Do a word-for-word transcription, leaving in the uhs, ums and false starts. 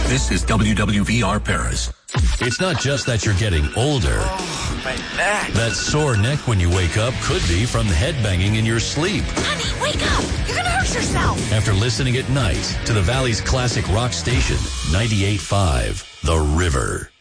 This is W W V R Paris. It's not just that you're getting older. Oh, my neck. That sore neck when you wake up could be from headbanging in your sleep. Honey, wake up. You're going to hurt yourself. After listening at night to the Valley's classic rock station, ninety-eight point five, The River.